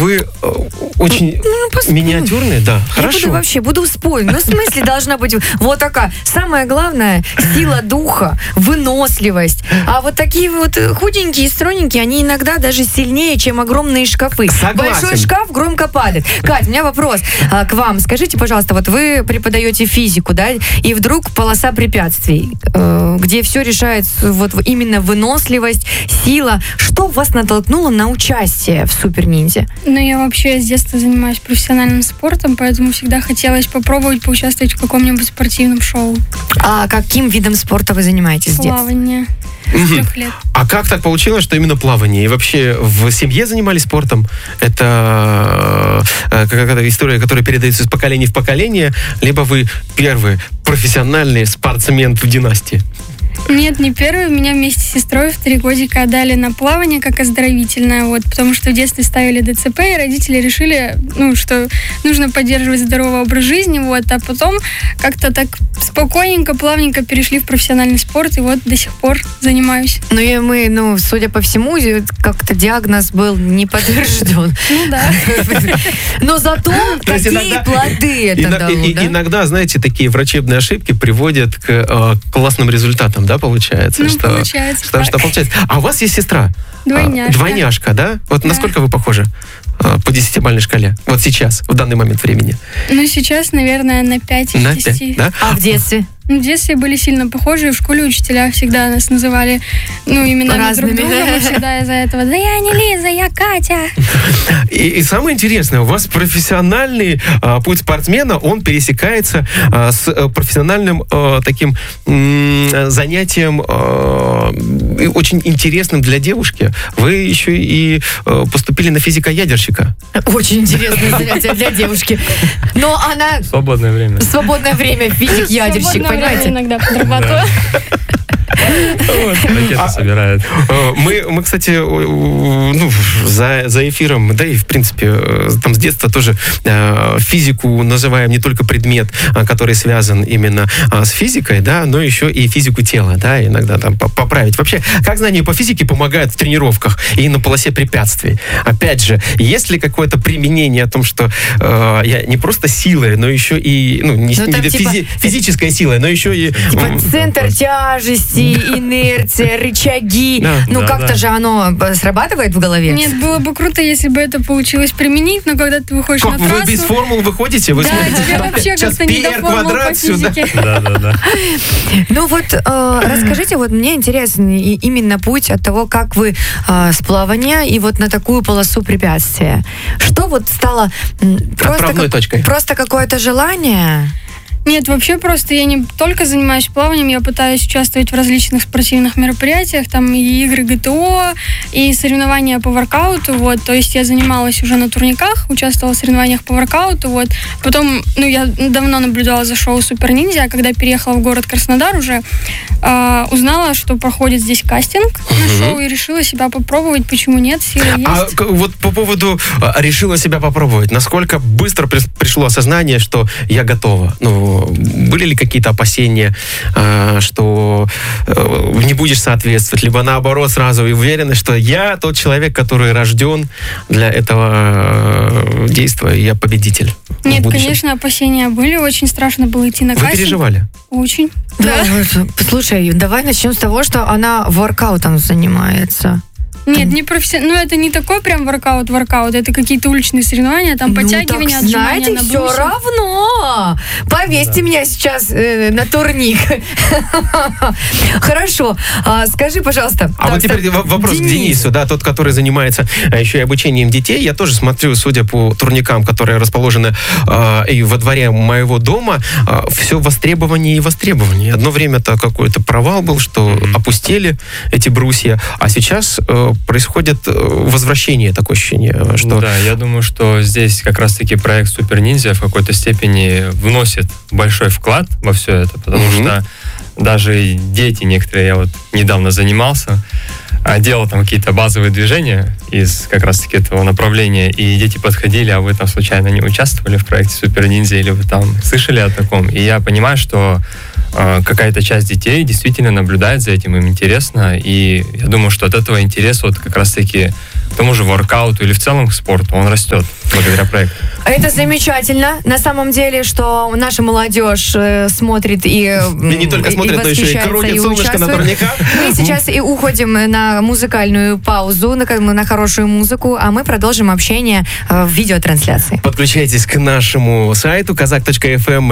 вы очень миниатюрные, да, хорошо. Буду спорить. В смысле должна быть вот такая. Самое главное, сила духа, выносливость. А вот такие вот худенькие, стройненькие, они иногда даже сильнее, чем огромные шкафы. Согласен. Большой шкаф громко падает. Кать, у меня вопрос к вам. Скажите, пожалуйста, вот вы преподаете физику, да, и вдруг полоса препятствий, где все решается вот именно выносливость, сила. Что вас натолкнуло на участие в Супер-ниндзя? Я вообще с детства занимаюсь профессиональным спортом, поэтому всегда хотелось попробовать поучаствовать в каком-нибудь спортивном шоу. А каким видом спорта вы занимаетесь с детства? Плавание. С 3 лет. А как так получилось, что именно плавание? И вообще в семье занимались спортом? Это какая-то история, которая передается из поколения в поколение, либо вы первый профессиональный спортсмен в династии? Нет, не первый. Меня вместе с сестрой в 3 годика отдали на плавание как оздоровительное, потому что в детстве ставили ДЦП, и родители решили, что нужно поддерживать здоровый образ жизни, а потом как-то так спокойненько, плавненько перешли в профессиональный спорт, и до сих пор занимаюсь. И мы, судя по всему, как-то диагноз был не подтвержден. Да. Но зато какие плоды это дало, да? Иногда, знаете, такие врачебные ошибки приводят к классным результатам, да, получается? Получается. Что получается? А у вас есть сестра? Двойняшка, да? Вот насколько вы похожи по 10-бальной шкале? Вот сейчас, в данный момент времени. Сейчас, наверное, на 5 из 10. Да? А в детстве? В детстве были сильно похожи, в школе учителя всегда нас называли, именами друг друга, мы всегда из-за этого: да я не Лиза, я Катя. И самое интересное, у вас профессиональный путь спортсмена, он пересекается с профессиональным таким занятием, очень интересным для девушки. Вы еще и поступили на физико-ядерщика. Очень интересное занятие для девушки. Но она... Свободное время. Физик-ядерщик, понимаете? Иногда подрабатываю. Ракеты собирают. Мы, кстати, за эфиром, да и, в принципе, там с детства тоже физику называем не только предмет, который связан именно с физикой, да, но еще и физику тела, да, иногда там поправить. Вообще, как знания по физике помогают в тренировках и на полосе препятствий? Опять же, есть ли какое-то применение о том, что я не просто силой, но еще и, физической силой, но еще и... центр тяжести, инерция, рычаги. Как-то же оно срабатывает в голове? Нет, было бы круто, если бы это получилось применить, но когда ты выходишь на трассу... Вы без формул выходите? Вы смотрите, тебе вообще сейчас как-то не до формул по физике. Да. Расскажите, мне интересен именно путь от того, как вы с плавания и на такую полосу препятствия. Что стало отправной точкой? Просто какое-то желание? Нет, вообще просто я не только занимаюсь плаванием, я пытаюсь участвовать в различных спортивных мероприятиях, там и игры ГТО, и соревнования по воркауту, то есть я занималась уже на турниках, участвовала в соревнованиях по воркауту, Потом, я давно наблюдала за шоу Супер-ниндзя, а когда переехала в город Краснодар уже, узнала, что проходит здесь кастинг на шоу, и решила себя попробовать, почему нет, сила есть. А по поводу решила себя попробовать, насколько быстро пришло осознание, что я готова? Были ли какие-то опасения, что не будешь соответствовать, либо наоборот сразу и уверены, что я тот человек, который рожден для этого действия, я победитель? Нет, конечно, опасения были, очень страшно было идти на кастинг. Вы переживали? Очень. Да. Слушай, давай начнем с того, что она воркаутом занимается. Нет, не профессионально. Это не такой прям воркаут, это какие-то уличные соревнования, там подтягивания, отжимания на брусьях. Все равно. Повесьте меня сейчас на турник. Хорошо. Скажи, пожалуйста. Вот теперь вопрос к Денису, да, тот, который занимается еще и обучением детей. Я тоже смотрю, судя по турникам, которые расположены и во дворе моего дома, все востребование и востребование. Одно время-то какой-то провал был, что опустили эти брусья, а сейчас происходит возвращение, такое ощущение, что... Да, я думаю, что здесь как раз-таки проект Супер-ниндзя в какой-то степени вносит большой вклад во все это, потому что даже дети некоторые, я недавно занимался, делал там какие-то базовые движения из как раз-таки этого направления, и дети подходили, а вы там случайно не участвовали в проекте Супер-ниндзя, или вы там слышали о таком? И я понимаю, что какая-то часть детей действительно наблюдает за этим, им интересно, и я думаю, что от этого интерес как раз-таки к тому же воркауту или в целом к спорту, он растет благодаря проекту. Это замечательно. На самом деле, что наша молодежь смотрит и не только смотрит, но еще и крутит солнышко на турниках. Мы сейчас и уходим на музыкальную паузу, на хорошую музыку, а мы продолжим общение в видеотрансляции. Подключайтесь к нашему сайту kazakh.fm.